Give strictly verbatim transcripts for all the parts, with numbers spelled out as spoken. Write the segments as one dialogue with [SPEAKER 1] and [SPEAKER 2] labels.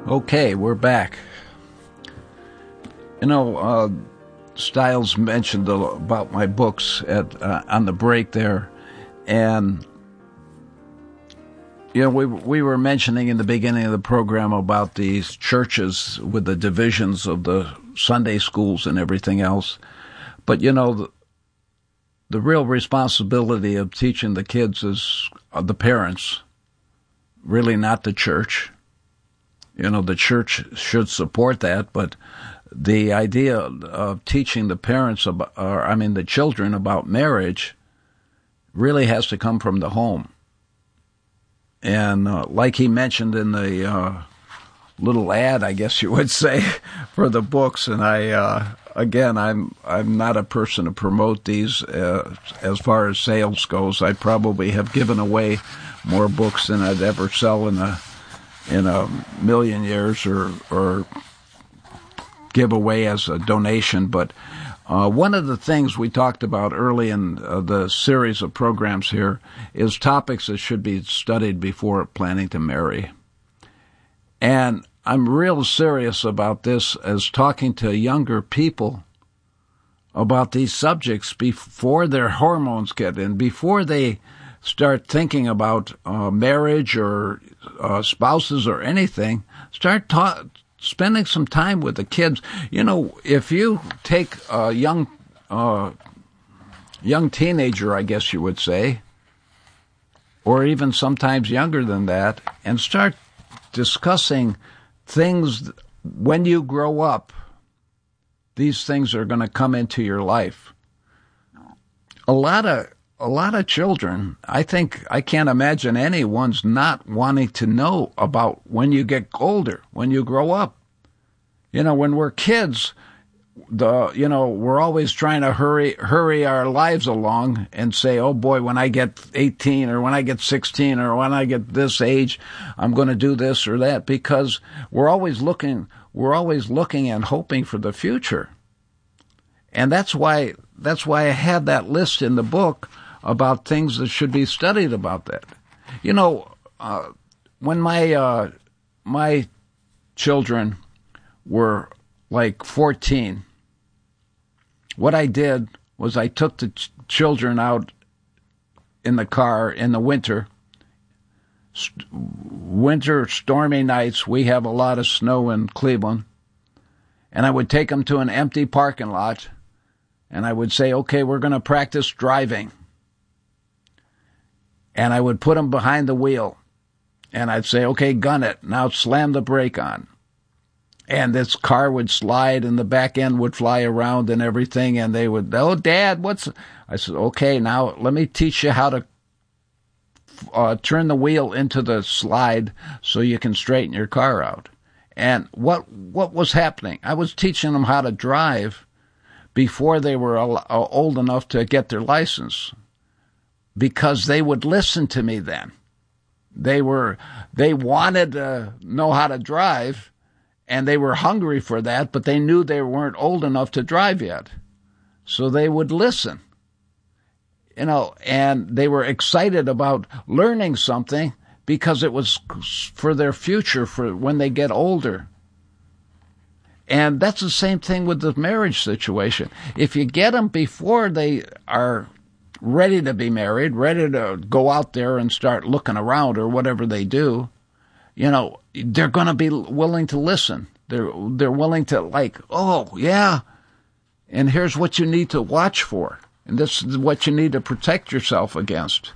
[SPEAKER 1] Okay, we're back. You know, uh, Stiles mentioned about my books at uh, on the break there, and you know, we we were mentioning in the beginning of the program about these churches with the divisions of the Sunday schools and everything else, but you know, the, the real responsibility of teaching the kids is uh, the parents, really not the church. You know, the church should support that, but the idea of teaching the parents about, or I mean the children about marriage really has to come from the home. And uh, like he mentioned in the uh, little ad, I guess you would say, for the books, and I, uh, again, I'm I'm not a person to promote these uh, as far as sales goes. I probably have given away more books than I'd ever sell in a in a million years or or give away as a donation. But uh, one of the things we talked about early in uh, the series of programs here is topics that should be studied before planning to marry. And I'm real serious about this as talking to younger people about these subjects before their hormones get in, before they start thinking about uh, marriage or uh, spouses or anything. Start ta- spending some time with the kids. You know, if you take a young, uh, young teenager, I guess you would say, or even sometimes younger than that, and start discussing things when you grow up, these things are going to come into your life. A lot of A lot of children, I think, I can't imagine anyone's not wanting to know about when you get older, when you grow up. You know, when we're kids, the you know, we're always trying to hurry hurry our lives along and say, oh boy, when I get eighteen or when I get sixteen or when I get this age, I'm going to do this or that, because we're always looking, we're always looking and hoping for the future. And that's why, that's why I had that list in the book about things that should be studied about that. You know, uh, when my uh, my children were like fourteen, what I did was I took the ch- children out in the car in the winter. St- winter stormy nights, we have a lot of snow in Cleveland, and I would take them to an empty parking lot, and I would say, okay, we're going to practice driving. And I would put them behind the wheel. And I'd say, okay, gun it. Now slam the brake on. And this car would slide and the back end would fly around and everything. And they would, oh, Dad, what's... I said, okay, now let me teach you how to uh, turn the wheel into the slide so you can straighten your car out. And what what was happening? I was teaching them how to drive before they were old enough to get their license, because they would listen to me then. They were, they wanted to know how to drive, and they were hungry for that, but they knew they weren't old enough to drive yet. So they would listen. You know, and they were excited about learning something because it was for their future, for when they get older. And that's the same thing with the marriage situation. If you get them before they are ready to be married, ready to go out there and start looking around or whatever they do, you know, they're going to be willing to listen. They're they're willing to, like, oh, yeah, and here's what you need to watch for, and this is what you need to protect yourself against.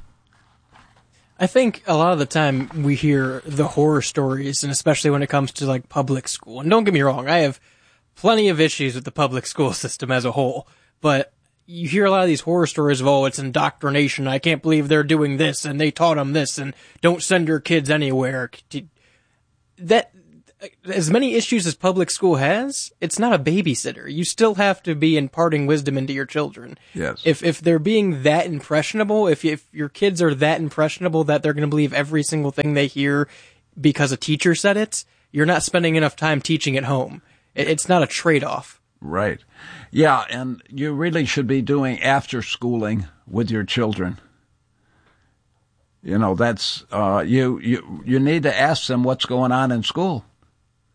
[SPEAKER 2] I think a lot of the time we hear the horror stories, and especially when it comes to, like, public school. And don't get me wrong, I have plenty of issues with the public school system as a whole, but you hear a lot of these horror stories of, oh, it's indoctrination, I can't believe they're doing this, and they taught them this, and don't send your kids anywhere. That, as many issues as public school has, it's not a babysitter. You still have to be imparting wisdom into your children.
[SPEAKER 1] Yes.
[SPEAKER 2] If if they're being that impressionable, if if your kids are that impressionable that they're going to believe every single thing they hear because a teacher said it, you're not spending enough time teaching at home. It's not a trade-off.
[SPEAKER 1] Right. Yeah, and you really should be doing after schooling with your children. You know, that's uh, you you you need to ask them what's going on in school.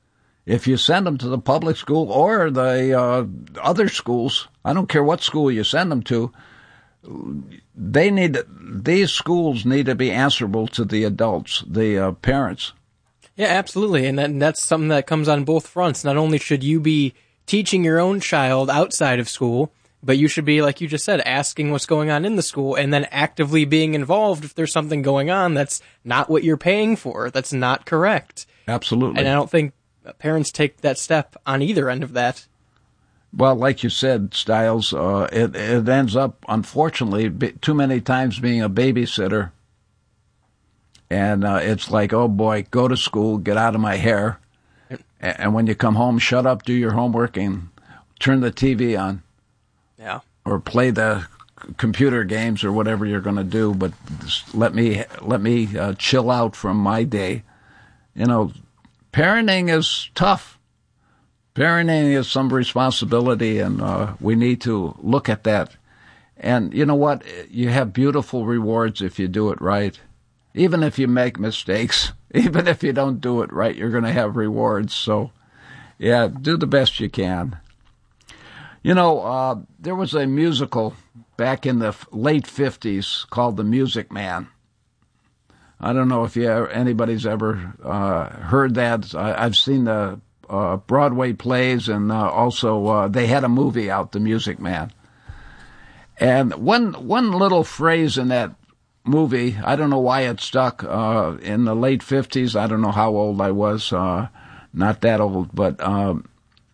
[SPEAKER 1] If you send them to the public school or the uh, other schools, I don't care what school you send them to, they need these schools need to be answerable to the adults, the uh, parents.
[SPEAKER 2] Yeah, absolutely, and, that, and that's something that comes on both fronts. Not only should you be teaching your own child outside of school, but you should be, like you just said, asking what's going on in the school and then actively being involved if there's something going on that's not what you're paying for, that's not correct.
[SPEAKER 1] Absolutely.
[SPEAKER 2] And I don't think parents take that step on either end of that.
[SPEAKER 1] Well, like you said, Stiles, uh, it, it ends up, unfortunately, too many times being a babysitter. And uh, it's like, oh, boy, go to school, get out of my hair. And when you come home, shut up, do your homework, and turn the T V on.
[SPEAKER 2] Yeah.
[SPEAKER 1] Or play the computer games or whatever you're going to do, but let me let me uh, chill out from my day. You know, parenting is tough. Parenting is some responsibility, and uh, we need to look at that. And you know what? You have beautiful rewards if you do it right. Even if you make mistakes, even if you don't do it right, you're going to have rewards. So, yeah, do the best you can. You know, uh, there was a musical back in the late fifties called The Music Man. I don't know if you ever, anybody's ever uh, heard that. I, I've seen the uh, Broadway plays, and uh, also uh, they had a movie out, The Music Man. And one one little phrase in that movie, I don't know why it stuck uh, in the late fifties. I don't know how old I was, uh, not that old, but um,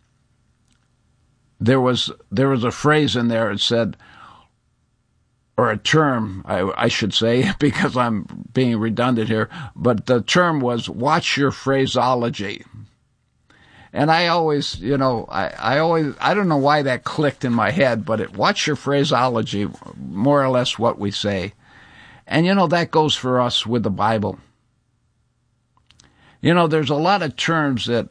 [SPEAKER 1] there was there was a phrase in there. It said, or a term, I, I should say, because I'm being redundant here, but the term was, watch your phraseology. And I always, you know, I, I always, I don't know why that clicked in my head, but it, watch your phraseology, more or less what we say. And, you know, that goes for us with the Bible. You know, there's a lot of terms that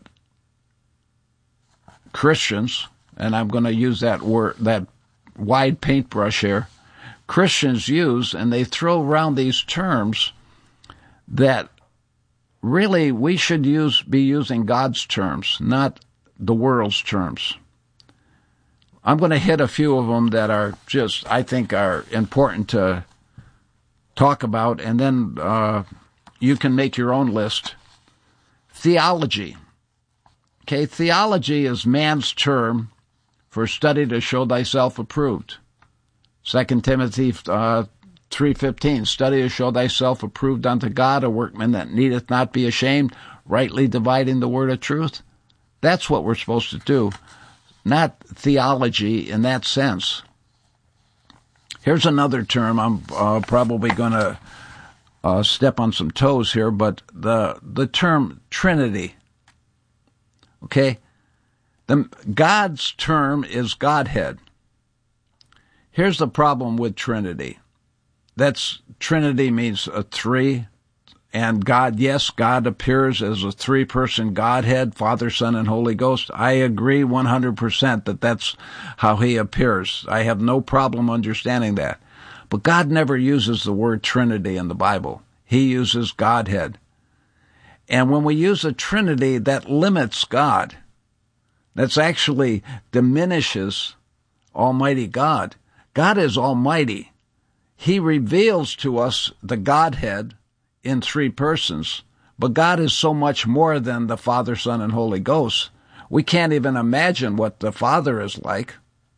[SPEAKER 1] Christians, and I'm going to use that word, that wide paintbrush here, Christians use, and they throw around these terms that really we should use be using God's terms, not the world's terms. I'm going to hit a few of them that are just, I think, are important to talk about, and then uh, you can make your own list. Theology. Okay, theology is man's term for study to show thyself approved. Second Timothy uh, three fifteen, study to show thyself approved unto God, a workman that needeth not be ashamed, rightly dividing the word of truth. That's what we're supposed to do, not theology in that sense. Here's another term. I'm uh, probably going to uh, step on some toes here, but the the term Trinity. Okay, the God's term is Godhead. Here's the problem with Trinity. That's Trinity means a three, and God, yes, God appears as a three-person Godhead, Father, Son, and Holy Ghost. I agree one hundred percent that that's how he appears. I have no problem understanding that. But God never uses the word Trinity in the Bible. He uses Godhead. And when we use a Trinity, that limits God. That's actually diminishes Almighty God. God is almighty. He reveals to us the Godhead in three persons, but God is so much more than the Father, Son, and Holy Ghost. We can't even imagine what the Father is like.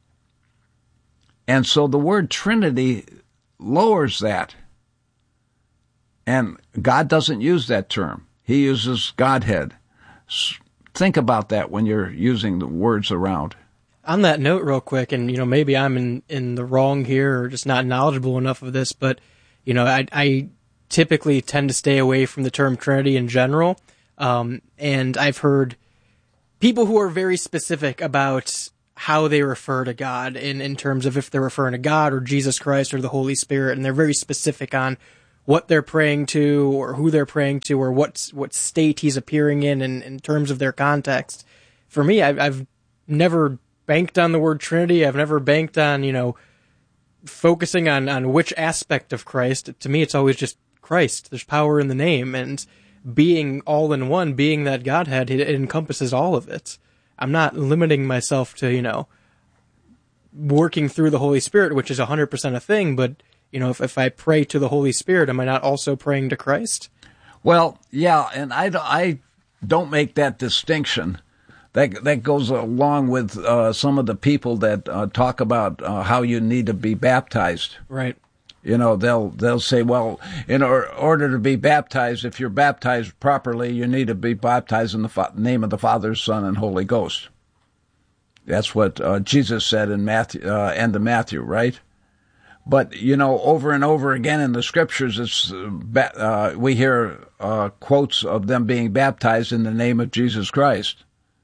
[SPEAKER 1] And so the word Trinity lowers that. And God doesn't use that term. He uses Godhead. Think about that when you're using the words around.
[SPEAKER 2] On that note, real quick, and, you know, maybe I'm in, in the wrong here or just not knowledgeable enough of this, but, you know, I, I typically tend to stay away from the term Trinity in general. Um, and I've heard people who are very specific about how they refer to God in, in terms of if they're referring to God or Jesus Christ or the Holy Spirit, and they're very specific on what they're praying to or who they're praying to or what, what state he's appearing in, in in terms of their context. For me, I've, I've never banked on the word Trinity. I've never banked on, you know, focusing on, on which aspect of Christ. To me, it's always just Christ. There's power in the name. And being all in one, being that Godhead, it, it encompasses all of it. I'm not limiting myself to, you know, working through the Holy Spirit, which is one hundred percent a thing, but, you know, if, if I pray to the Holy Spirit, am I not also praying to Christ?
[SPEAKER 1] Well, yeah, and I, I don't make that distinction. That that goes along with uh, some of the people that uh, talk about uh, how you need to be baptized.
[SPEAKER 2] Right.
[SPEAKER 1] You know, they'll they'll say, well, in or, order to be baptized, if you're baptized properly, you need to be baptized in the fa- name of the Father, Son, and Holy Ghost. That's what uh, Jesus said in Matthew, uh, end of Matthew, right? But, you know, over and over again in the scriptures, it's, uh, we hear uh, quotes of them being baptized in the name of Jesus Christ.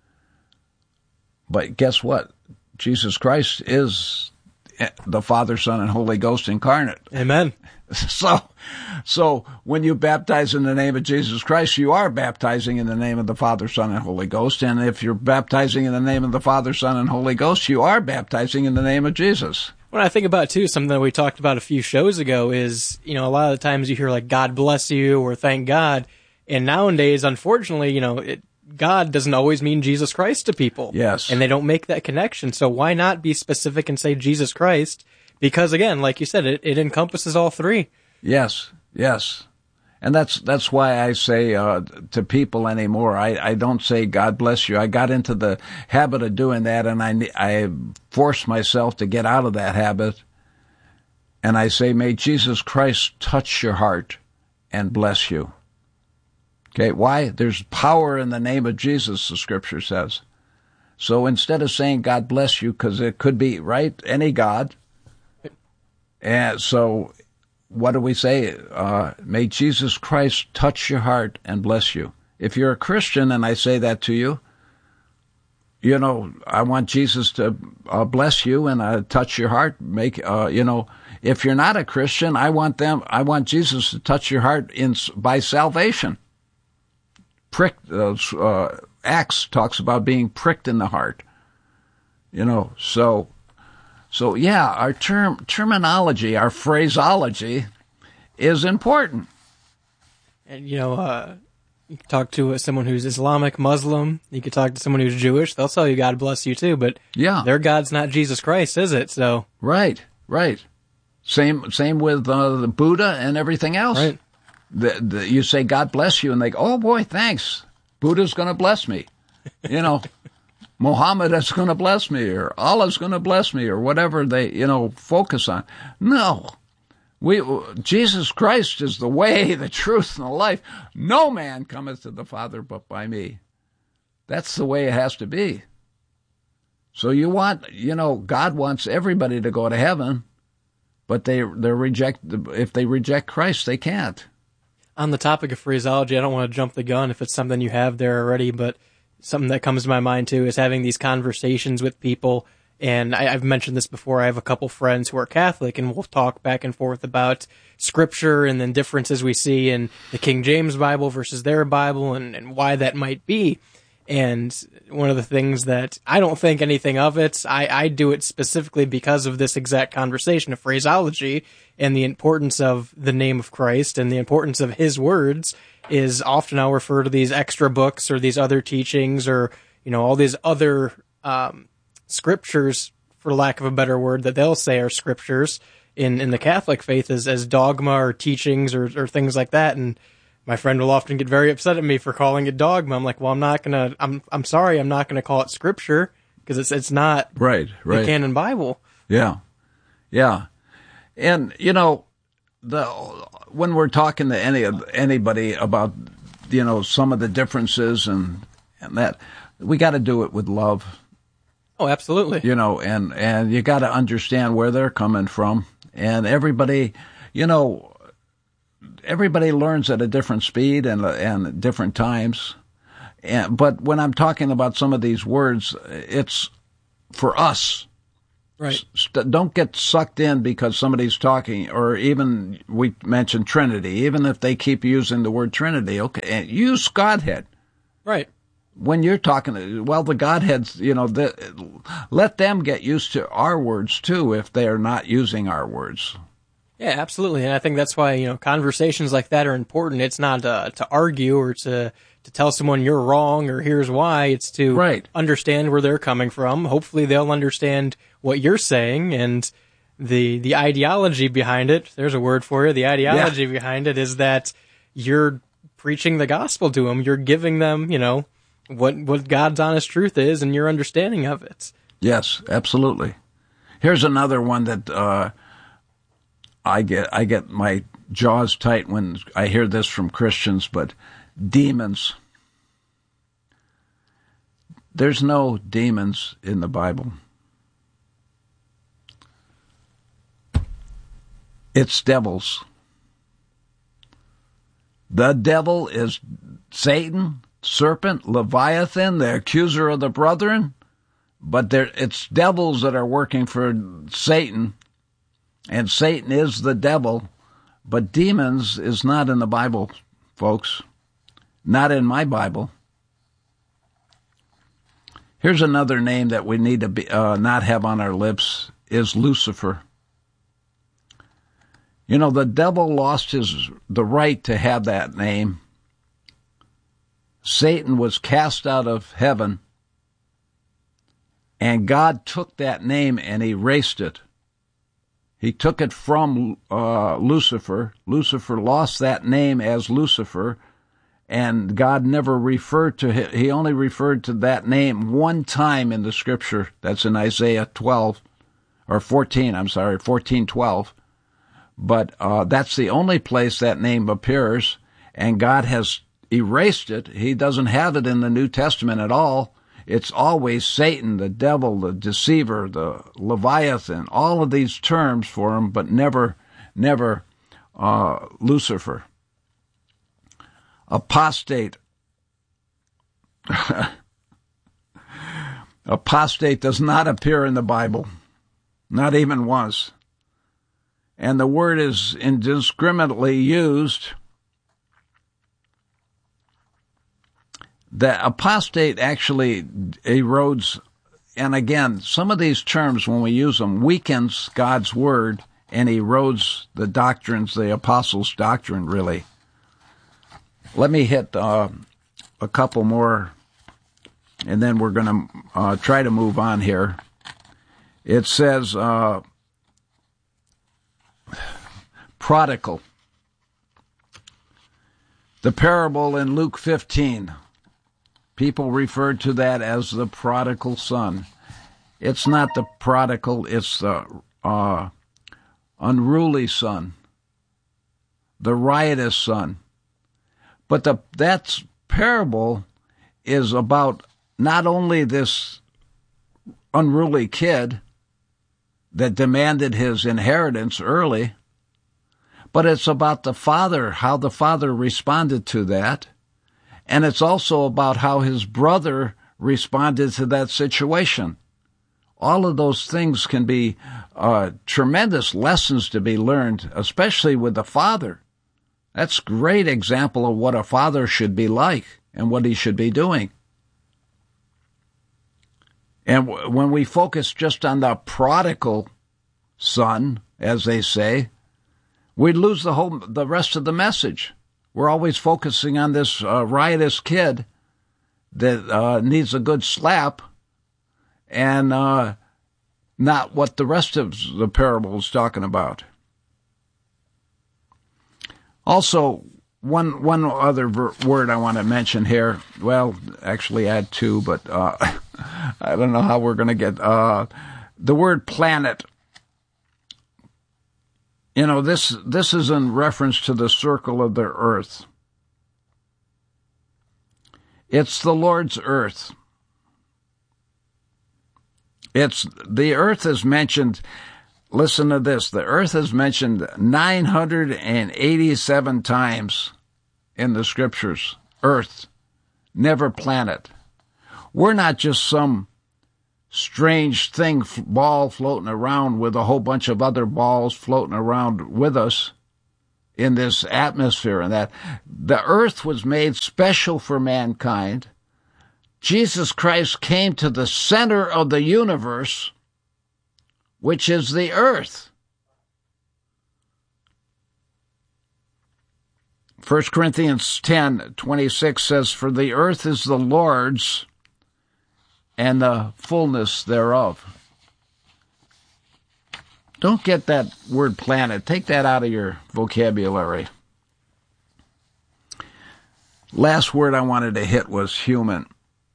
[SPEAKER 1] But guess what? Jesus Christ is the Father, Son, and Holy Ghost incarnate.
[SPEAKER 2] Amen.
[SPEAKER 1] So, so when you baptize in the name of Jesus Christ, you are baptizing in the name of the Father, Son, and Holy Ghost. And if you're baptizing in the name of the Father, Son, and Holy Ghost, you are baptizing in the name of Jesus.
[SPEAKER 2] What I think about, too, something that we talked about a few shows ago is, you know, a lot of the times you hear, like, God bless you or thank God. And nowadays, unfortunately, you know, it, God doesn't always mean Jesus Christ to people.
[SPEAKER 1] Yes.
[SPEAKER 2] And they don't make that connection. So why not be specific and say Jesus Christ? Because, again, like you said, it, it encompasses all three.
[SPEAKER 1] Yes, yes. And that's that's why I say uh, to people anymore, I, I don't say God bless you. I got into the habit of doing that, and I, I forced myself to get out of that habit. And I say, may Jesus Christ touch your heart and bless you. Okay, why? There's power in the name of Jesus, the scripture says. So instead of saying God bless you, because it could be, right, any God, and so what do we say? Uh, may Jesus Christ touch your heart and bless you. If you're a Christian and I say that to you, you know, I want Jesus to uh, bless you and uh, touch your heart. Make, uh, you know, if you're not a Christian, I want them, I want Jesus to touch your heart in by salvation. Pricked, uh, uh, Acts talks about being pricked in the heart. You know, so, so yeah, our term terminology, our phraseology, is important.
[SPEAKER 2] And you know, uh, you can talk to someone who's Islamic, Muslim. You could talk to someone who's Jewish. They'll tell you God bless you too, but
[SPEAKER 1] yeah,
[SPEAKER 2] their God's not Jesus Christ, is it? So
[SPEAKER 1] right, right. Same, same with uh, the Buddha and everything else.
[SPEAKER 2] Right.
[SPEAKER 1] The, the, you say God bless you, and they go, "Oh boy, thanks. Buddha's going to bless me." You know, Muhammad is going to bless me, or Allah's going to bless me, or whatever they, you know, focus on. No, we Jesus Christ is the way, the truth, and the life. No man cometh to the Father but by me. That's the way it has to be. So you want, you know, God wants everybody to go to heaven, but they they reject. If they reject Christ, they can't.
[SPEAKER 2] On the topic of phraseology, I don't want to jump the gun if it's something you have there already, but something that comes to my mind too is having these conversations with people. And I, I've mentioned this before. I have a couple friends who are Catholic, and we'll talk back and forth about scripture and then differences we see in the King James Bible versus their Bible, and, and why that might be. And one of the things that I don't think anything of it, I, I do it specifically because of this exact conversation of phraseology and the importance of the name of Christ and the importance of his words is often I'll refer to these extra books or these other teachings or, you know, all these other um, scriptures, for lack of a better word, that they'll say are scriptures in, in the Catholic faith as, as dogma or teachings or, or things like that. And my friend will often get very upset at me for calling it dogma. I'm like, well, I'm not gonna. I'm I'm sorry, I'm not gonna call it scripture because it's it's not
[SPEAKER 1] right, right.
[SPEAKER 2] the canon Bible.
[SPEAKER 1] Yeah, yeah, and you know, the when we're talking to any anybody about you know some of the differences and and that we got to do it with love.
[SPEAKER 2] Oh, absolutely.
[SPEAKER 1] You know, and and you got to understand where they're coming from, and everybody, you know. Everybody learns at a different speed and and different times. And, but when I'm talking about some of these words, it's for us.
[SPEAKER 2] Right.
[SPEAKER 1] St- don't get sucked in because somebody's talking, or even we mentioned Trinity. Even if they keep using the word Trinity, okay, use Godhead.
[SPEAKER 2] Right.
[SPEAKER 1] When you're talking, well, the Godheads, you know, the, let them get used to our words too if they are not using our words.
[SPEAKER 2] Yeah, absolutely. And I think that's why, you know, conversations like that are important. It's not uh, to argue or to to tell someone you're wrong or here's why. It's to
[SPEAKER 1] Right.
[SPEAKER 2] understand where they're coming from. Hopefully they'll understand what you're saying and the the ideology behind it. There's a word for you. The ideology
[SPEAKER 1] Yeah.
[SPEAKER 2] behind it is that you're preaching the gospel to them. You're giving them, you know, what what God's honest truth is and your understanding of it.
[SPEAKER 1] Yes, absolutely. Here's another one that uh, I get I get my jaws tight when I hear this from Christians, but demons. There's no demons in the Bible. It's devils. The devil is Satan, serpent, Leviathan, the accuser of the brethren, but there, it's devils that are working for Satan, and Satan is the devil, but demons is not in the Bible, folks. Not in my Bible. Here's another name that we need to be, uh, not have on our lips, is Lucifer. You know, the devil lost his the right to have that name. Satan was cast out of heaven, and God took that name and erased it. He took it from uh, Lucifer. Lucifer lost that name as Lucifer, and God never referred to him. He only referred to that name one time in the Scripture. That's in Isaiah twelve, or fourteen, I'm sorry, fourteen twelve. But uh, that's the only place that name appears, and God has erased it. He doesn't have it in the New Testament at all. It's always Satan, the devil, the deceiver, the Leviathan, all of these terms for him, but never, never uh, Lucifer. Apostate. Apostate does not appear in the Bible, not even once. And the word is indiscriminately used. The apostate actually erodes, and again, some of these terms, when we use them, weakens God's word and erodes the doctrines, the apostles' doctrine, really. Let me hit uh, a couple more, and then we're going to uh, try to move on here. It says, uh, prodigal. The parable in Luke fifteen. People referred to that as the prodigal son. It's not the prodigal, it's the uh, unruly son, the riotous son. But the that parable is about not only this unruly kid that demanded his inheritance early, but it's about the father, how the father responded to that. And it's also about how his brother responded to that situation. All of those things can be uh, tremendous lessons to be learned, especially with the father. That's a great example of what a father should be like and what he should be doing. And w- when we focus just on the prodigal son, as they say, we lose the whole, the rest of the message. We're always focusing on this uh, riotous kid that uh, needs a good slap, and uh, not what the rest of the parable is talking about. Also, one one other ver- word I want to mention here. Well, actually, add two, but uh, I don't know how we're going to get uh, the word planet. You know, this this is in reference to the circle of the earth. It's the Lord's earth. It's the earth is mentioned. Listen to this. The earth is mentioned nine hundred eighty-seven times in the scriptures. Earth, never planet. We're not just some strange thing, ball floating around with a whole bunch of other balls floating around with us in this atmosphere and that. The earth was made special for mankind. Jesus Christ came to the center of the universe, which is the earth. First Corinthians ten twenty-six says, "For the earth is the Lord's, and the fullness thereof." Don't get that word planet. Take that out of your vocabulary. Last word I wanted to hit was human.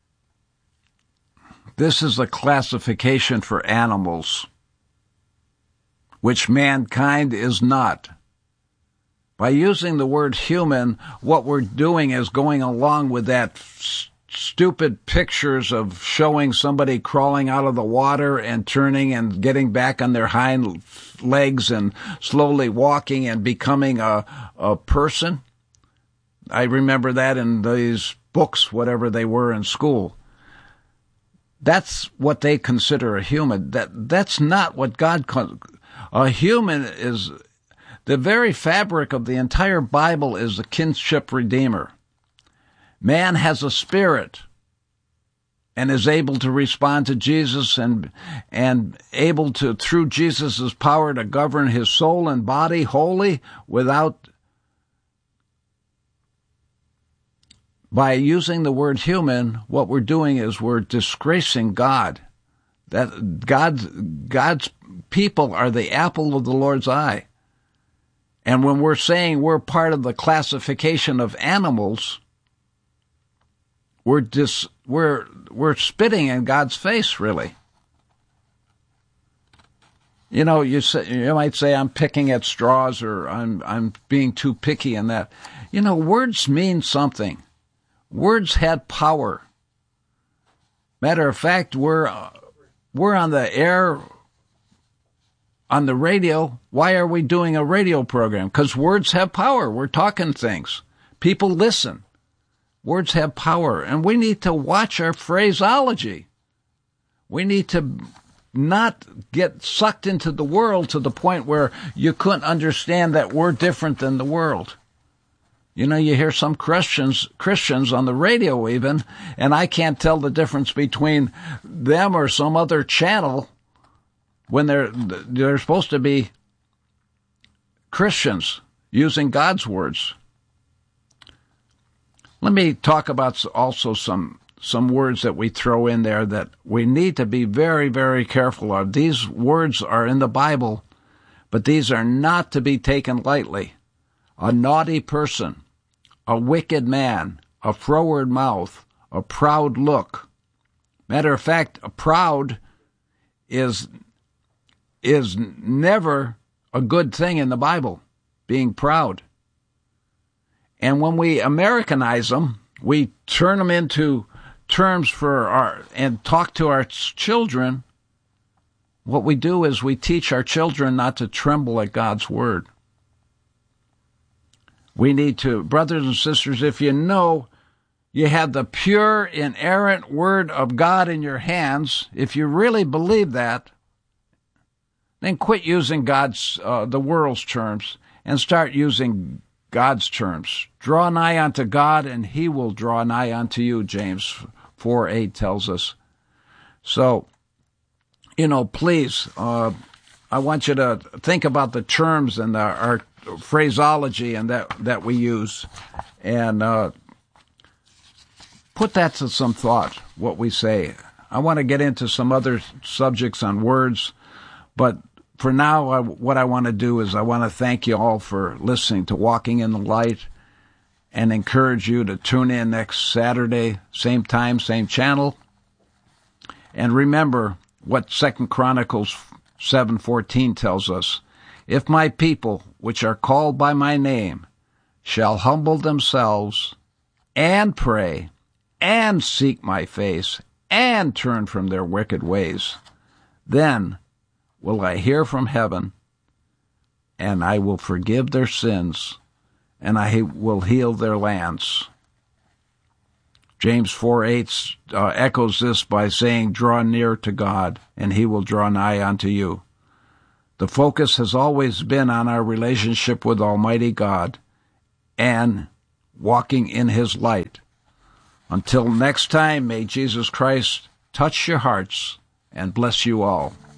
[SPEAKER 1] This is a classification for animals, which mankind is not. By using the word human, what we're doing is going along with that st- stupid pictures of showing somebody crawling out of the water and turning and getting back on their hind legs and slowly walking and becoming a, a person. I remember that in these books, whatever they were in school. That's what they consider a human. That that's not what God calls a human. Is the very fabric of the entire Bible is the kinship redeemer. Man has a spirit and is able to respond to Jesus and and able to, through Jesus' power, to govern his soul and body wholly without. By using the word human, what we're doing is we're disgracing God. That God's, God's people are the apple of the Lord's eye. And when we're saying we're part of the classification of animals, we're dis, we're we're spitting in God's face, really. You know, you say, you might say I'm picking at straws, or I'm I'm being too picky in that. You know, words mean something. Words had power. Matter of fact, we're uh, we're on the air, on the radio. Why are we doing a radio program? Because words have power. We're talking things. People listen. Words have power, and we need to watch our phraseology. We need to not get sucked into the world to the point where you couldn't understand that we're different than the world. You know, you hear some Christians Christians on the radio even, and I can't tell the difference between them or some other channel when they're they're supposed to be Christians using God's words. Let me talk about also some some words that we throw in there that we need to be very, very careful of. These words are in the Bible, but these are not to be taken lightly. A naughty person, a wicked man, a froward mouth, a proud look. Matter of fact, a proud is is never a good thing in the Bible, being proud. And when we Americanize them, we turn them into terms for our, and talk to our children. What we do is we teach our children not to tremble at God's word. We need to, brothers and sisters, if you know you have the pure, inerrant word of God in your hands, if you really believe that, then quit using God's, uh, the world's terms and start using God's terms. Draw nigh unto God, and he will draw nigh unto you, James four eight tells us. So, you know, please, uh, I want you to think about the terms and the, our phraseology and that, that we use, and uh, put that to some thought, what we say. I want to get into some other subjects on words, but for now, I, what I want to do is I want to thank you all for listening to Walking in the Light and encourage you to tune in next Saturday, same time, same channel. And remember what Second Chronicles seven fourteen tells us. If my people, which are called by my name, shall humble themselves and pray and seek my face and turn from their wicked ways, then will I hear from heaven, and I will forgive their sins, and I will heal their lands. James four eight uh, echoes this by saying, draw near to God, and he will draw nigh unto you. The focus has always been on our relationship with Almighty God and walking in his light. Until next time, may Jesus Christ touch your hearts and bless you all.